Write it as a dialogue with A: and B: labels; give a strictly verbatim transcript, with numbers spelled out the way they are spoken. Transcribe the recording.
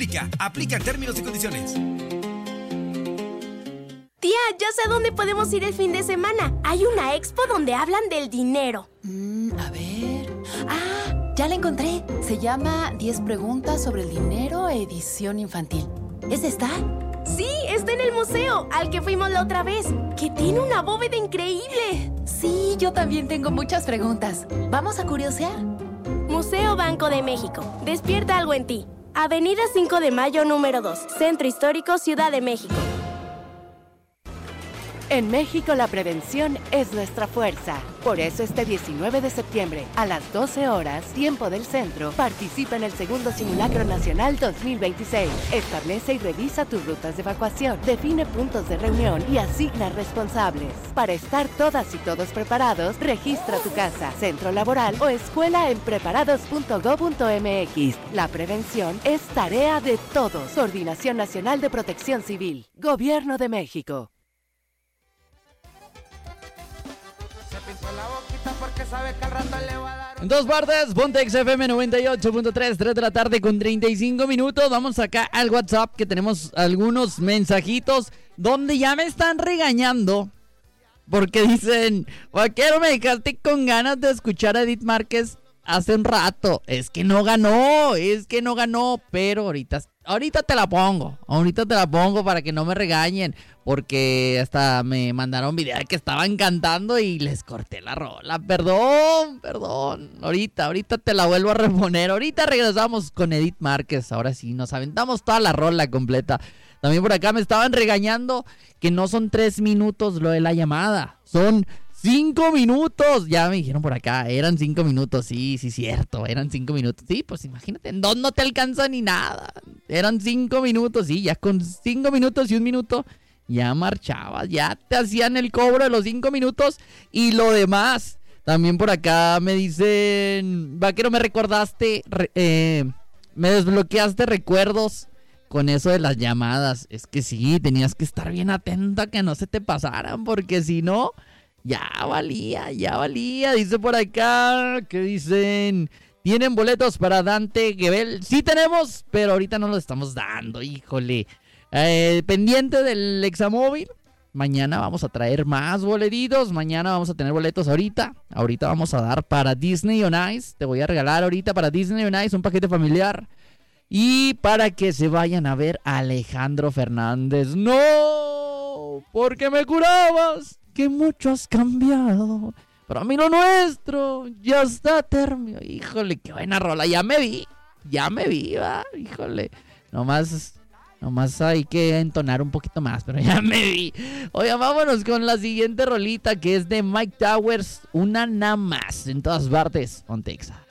A: República. Aplican términos y condiciones.
B: Tía, ya sé a dónde podemos ir el fin de semana. Hay una expo donde hablan del dinero.
C: Mm, a ver... ¡Ah! Ya la encontré. Se llama diez preguntas sobre el dinero, edición infantil. ¿Es esta?
B: Sí, está en el museo, al que fuimos la otra vez, que tiene una bóveda increíble.
C: Sí, yo también tengo muchas preguntas. ¿Vamos a curiosear?
B: Museo Banco de México. Despierta algo en ti. Avenida cinco de Mayo, número dos. Centro Histórico, Ciudad de México.
D: En México la prevención es nuestra fuerza. Por eso este diecinueve de septiembre, a las doce horas, tiempo del centro, participa en el segundo Simulacro Nacional dos mil veintiséis. Establece y revisa tus rutas de evacuación, define puntos de reunión y asigna responsables. Para estar todas y todos preparados, registra tu casa, centro laboral o escuela en preparados punto gob punto eme equis. La prevención es tarea de todos. Coordinación Nacional de Protección Civil. Gobierno de México.
E: En dos partes, Pontex F M noventa y ocho punto tres, tres de la tarde con treinta y cinco minutos. Vamos acá al WhatsApp, que tenemos algunos mensajitos donde ya me están regañando porque dicen: vaquero, me dejaste con ganas de escuchar a Edith Márquez hace un rato. Es que no ganó, es que no ganó, pero ahorita, ahorita te la pongo, ahorita te la pongo para que no me regañen, porque hasta me mandaron video de que estaban cantando y les corté la rola. Perdón, perdón, ahorita, ahorita te la vuelvo a reponer. Ahorita regresamos con Edith Márquez, ahora sí, nos aventamos toda la rola completa. También por acá me estaban regañando que no son tres minutos lo de la llamada, son ¡Cinco minutos! Ya me dijeron por acá, eran cinco minutos, sí, sí, cierto, eran cinco minutos. Sí, pues imagínate, en dos no te alcanza ni nada. Eran cinco minutos, sí, ya con cinco minutos y un minuto ya marchabas, ya te hacían el cobro de los cinco minutos y lo demás. También por acá me dicen: vaquero, me recordaste, re, eh, me desbloqueaste recuerdos con eso de las llamadas. Es que sí, tenías que estar bien atenta a que no se te pasaran, porque si no... Ya valía, ya valía. Dice por acá, que dicen: ¿tienen boletos para Dante Gebel? Sí tenemos, pero ahorita no los estamos dando, híjole. Eh, pendiente del Examóvil. Mañana vamos a traer más boletitos. Mañana vamos a tener boletos ahorita. Ahorita vamos a dar para Disney on Ice. Te voy a regalar ahorita para Disney on Ice un paquete familiar. Y para que se vayan a ver a Alejandro Fernández. ¡No! Porque me curabas. Que mucho has cambiado, pero a mí lo nuestro ya está terminado. Híjole, qué buena rola, ya me vi, ya me vi, va, híjole. Nomás, nomás hay que entonar un poquito más, pero ya me vi. Oye, vámonos con la siguiente rolita, que es de Mike Towers, una nada más, en todas partes, Pontexa.